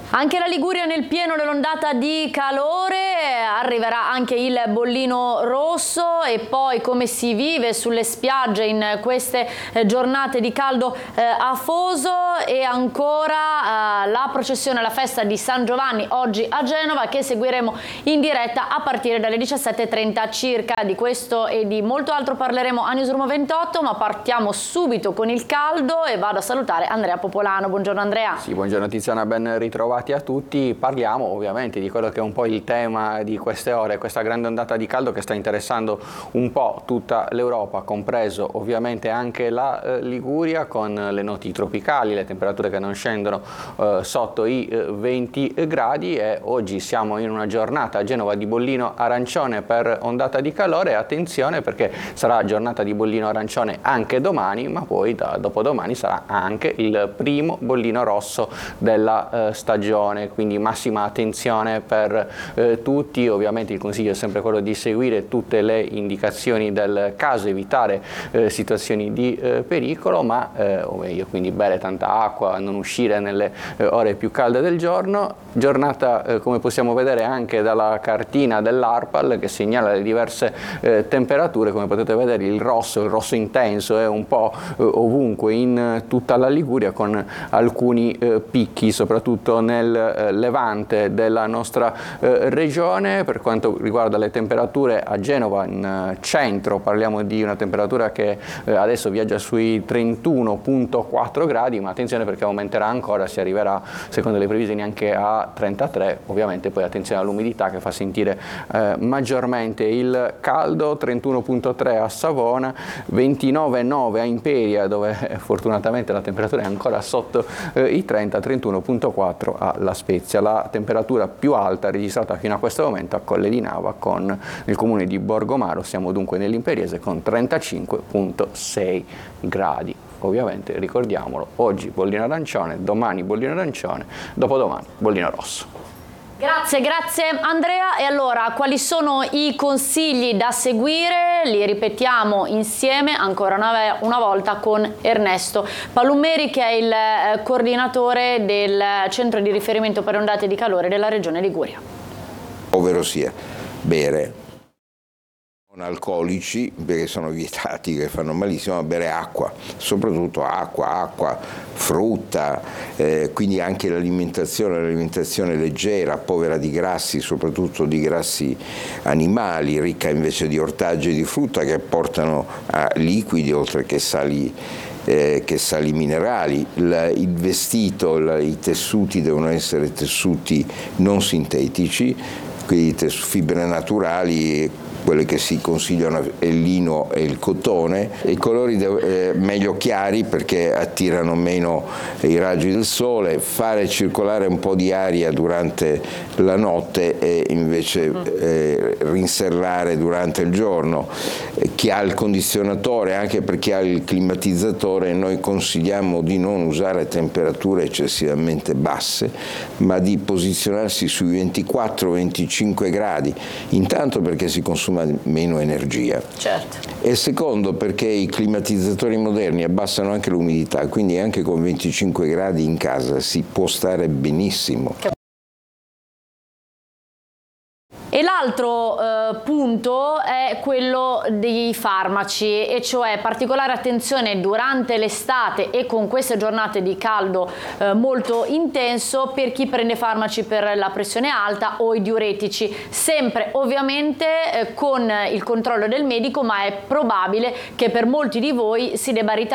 Anche la Liguria nel pieno dell'ondata di calore, arriverà anche il bollino rosso. E poi come si vive sulle spiagge in queste giornate di caldo afoso, e ancora la processione alla festa di San Giovanni oggi a Genova, che seguiremo in diretta a partire dalle 17:30 circa. Di questo e di molto altro parleremo a Newsroom 28, ma partiamo subito con il caldo e vado a salutare Andrea Popolano. Buongiorno Andrea. Sì, buongiorno Tiziana, ben ritrovati a tutti. Parliamo ovviamente di quello che è un po' il tema di queste ore, questa grande ondata di caldo che sta interessando un po' tutta l'Europa, compreso ovviamente anche la Liguria, con le noti tropicali, le temperature che non scendono sotto i 20 gradi, e oggi siamo in una giornata a Genova di bollino arancione per ondata di calore. Attenzione, perché sarà giornata di bollino arancione anche domani, ma poi da dopodomani sarà anche il primo bollino rosso della stagione, quindi massima attenzione per tutti. Ovviamente il consiglio è sempre quello di seguire tutte le indicazioni del caso, evitare situazioni di pericolo, ma o meglio, quindi bere tanta acqua, non uscire nelle ore più calde del giorno. Giornata come possiamo vedere anche dalla cartina dell'ARPAL, che segnala le diverse temperature. Come potete vedere il rosso intenso è un po' ovunque in tutta la Liguria, con alcuni picchi soprattutto nel levante della nostra regione. Per quanto riguarda le temperature a Genova in centro, parliamo di una temperatura che adesso viaggia sui 31,4 gradi, ma attenzione perché aumenterà ancora, si arriverà secondo le previsioni anche a 33. Ovviamente poi attenzione all'umidità che fa sentire maggiormente il caldo. 31,3 a Savona, 29,9 a Imperia, dove fortunatamente la temperatura è ancora sotto i 30, 31,4 a La Spezia. La temperatura più alta registrata fino a questo momento a Colle di Nava, nel comune di Borgomaro, siamo dunque nell'Imperiese, con 35,6 gradi. Ovviamente ricordiamolo, oggi bollino arancione, domani bollino arancione, dopodomani bollino rosso. Grazie Andrea. E allora, quali sono i consigli da seguire? Li ripetiamo insieme ancora una volta con Ernesto Palumeri, che è il coordinatore del centro di riferimento per ondate di calore della regione Liguria. Ovvero sia, bere non alcolici, perché sono vietati, che fanno malissimo, ma bere acqua, soprattutto acqua, frutta, quindi anche l'alimentazione leggera, povera di grassi, soprattutto di grassi animali, ricca invece di ortaggi e di frutta che portano a liquidi oltre che sali minerali. Il vestito, i tessuti devono essere tessuti non sintetici, quindi fibre naturali. Quelle che si consigliano è il lino e il cotone, e i colori meglio chiari perché attirano meno i raggi del sole, fare circolare un po' di aria durante la notte e invece rinserrare durante il giorno. Chi ha il condizionatore, anche per chi ha il climatizzatore, noi consigliamo di non usare temperature eccessivamente basse, ma di posizionarsi sui 24-25 gradi, intanto perché si consuma meno energia. Certo. E secondo, perché i climatizzatori moderni abbassano anche l'umidità, quindi anche con 25 gradi in casa si può stare benissimo. E l'altro punto è quello dei farmaci, e cioè particolare attenzione durante l'estate e con queste giornate di caldo molto intenso per chi prende farmaci per la pressione alta o i diuretici, sempre ovviamente con il controllo del medico, ma è probabile che per molti di voi si debba